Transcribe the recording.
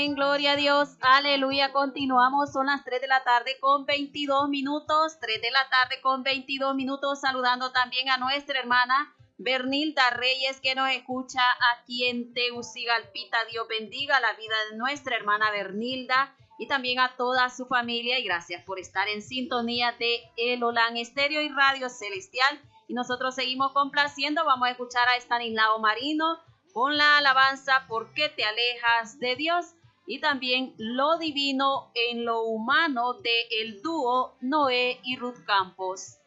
Gloria a Dios, aleluya, continuamos, son las 3 de la tarde con 22 minutos, 3 de la tarde con 22 minutos, saludando también a nuestra hermana Bernilda Reyes que nos escucha aquí en Tegucigalpita. Dios bendiga la vida de nuestra hermana Bernilda y también a toda su familia y gracias por estar en sintonía de El Olán Estéreo y Radio Celestial. Y nosotros seguimos complaciendo, vamos a escuchar a Estanislao Marino con la alabanza ¿Por qué te alejas de Dios? Y también Lo divino en lo humano de el dúo Noé y Ruth Campos.